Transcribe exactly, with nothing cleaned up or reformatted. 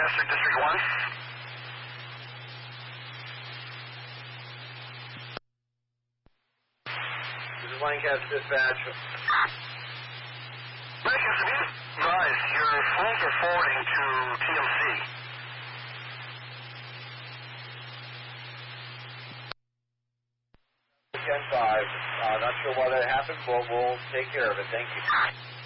Lancaster, District one. This is Lancaster Dispatch. Lancaster, guys, your phones are forwarding to T M C. ten five. Uh, not sure why that happened, but we'll take care of it. Thank you.